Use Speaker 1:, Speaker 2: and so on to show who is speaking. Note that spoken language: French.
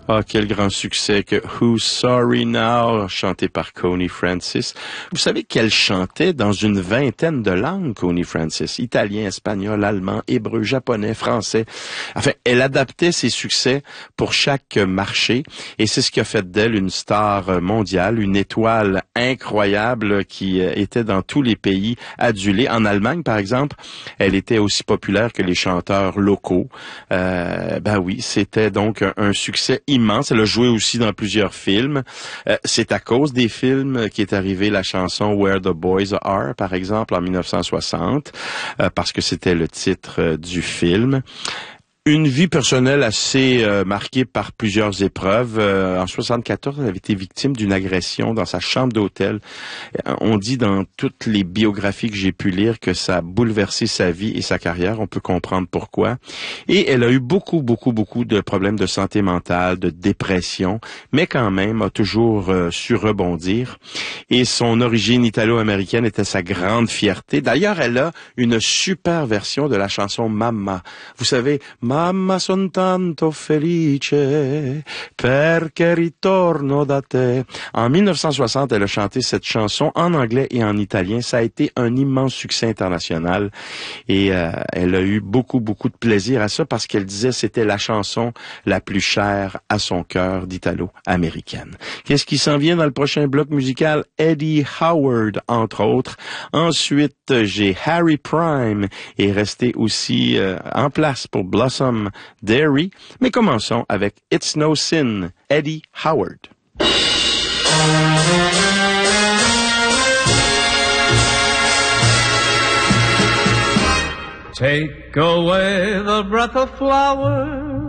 Speaker 1: Ah, quel grand succès que Who's Sorry Now, chanté par Connie Francis. Vous savez qu'elle chantait dans une vingtaine de langues, Connie Francis. Italien, espagnol, allemand, hébreu, japonais, français. Enfin, elle adaptait ses succès pour chaque marché et c'est ce qui a fait d'elle une star mondiale, une étoile incroyable qui était dans tous les pays adulée. En Allemagne, par exemple, elle était aussi populaire que les chanteurs locaux. Ben oui, c'était donc un succès immense. Elle a joué aussi dans plusieurs films. C'est à cause des films qu'est arrivée la chanson Where the Boys Are, par exemple, en 1960, parce que c'était le titre du film. Une vie personnelle assez marquée par plusieurs épreuves. En 74, elle avait été victime d'une agression dans sa chambre d'hôtel. On dit dans toutes les biographies que j'ai pu lire que ça a bouleversé sa vie et sa carrière. On peut comprendre pourquoi. Et elle a eu beaucoup de problèmes de santé mentale, de dépression, mais quand même a toujours su rebondir. Et son origine italo-américaine était sa grande fierté. D'ailleurs, elle a une super version de la chanson Mamma. Vous savez, Mamma son tanto felice perché ritorno da te. En 1960, elle a chanté cette chanson en anglais et en italien. Ça a été un immense succès international et elle a eu beaucoup de plaisir à ça parce qu'elle disait que c'était la chanson la plus chère à son cœur d'italo-américaine. Qu'est-ce qui s'en vient dans le prochain bloc musical? Eddie Howard, entre autres. Ensuite, j'ai Harry Prime et resté aussi en place pour Blossom Dairy. Mais commençons avec It's No Sin, Eddie Howard.
Speaker 2: Take away the breath of flowers